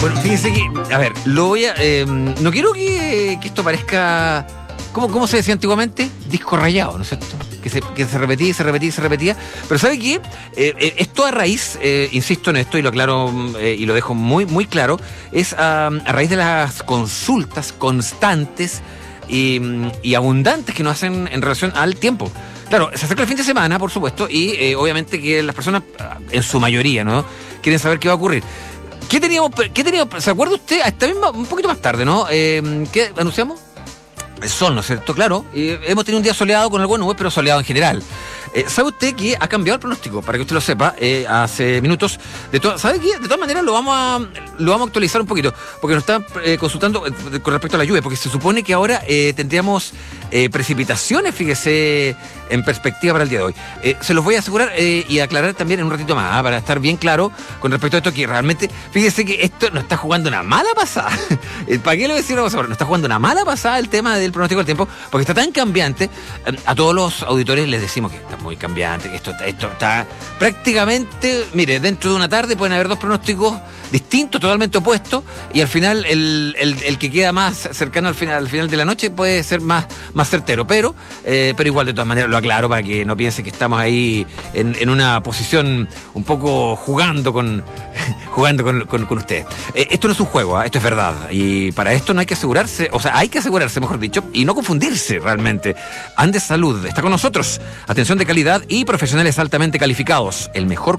Bueno, fíjense que, a ver, no quiero que esto parezca, ¿cómo se decía antiguamente? Disco rayado, ¿no es cierto? Que se repetía y se repetía y se repetía. Pero ¿sabe qué? Esto a raíz, insisto en esto y lo aclaro y lo dejo muy, muy claro, es a raíz de las consultas constantes y abundantes que nos hacen en relación al tiempo. Claro, se acerca el fin de semana, por supuesto, y obviamente que las personas, en su mayoría, ¿no?, quieren saber qué va a ocurrir. ¿Qué teníamos? ¿Se acuerda usted? Esta misma, un poquito más tarde, ¿no? ¿Qué anunciamos? El sol, ¿no es cierto? Claro. Hemos tenido un día soleado con algunas nubes, pero soleado en general. ¿Sabe usted que ha cambiado el pronóstico? Para que usted lo sepa, hace minutos. ¿Sabe qué? De todas maneras lo vamos a actualizar un poquito, porque nos están consultando con respecto a la lluvia, porque se supone que ahora tendríamos precipitaciones, fíjese, en perspectiva para el día de hoy. Se los voy a asegurar y aclarar también en un ratito más, para estar bien claro con respecto a esto, que realmente, fíjese que esto nos está jugando una mala pasada. ¿Para qué lo decimos ahora? Nos está jugando una mala pasada el tema del pronóstico del tiempo, porque está tan cambiante. A todos los auditores les decimos que está muy cambiante, que esto está prácticamente, mire, dentro de una tarde pueden haber dos pronósticos distintos, totalmente opuestos, y al final el que queda más cercano al final de la noche puede ser más certero, pero igual de todas maneras lo aclaro para que no piense que estamos ahí en una posición un poco jugando con ustedes. Esto no es un juego, esto es verdad, y para esto no hay que asegurarse, hay que asegurarse, mejor dicho, y no confundirse realmente. Andes Salud está con nosotros, atención de calidad y profesionales altamente calificados, el mejor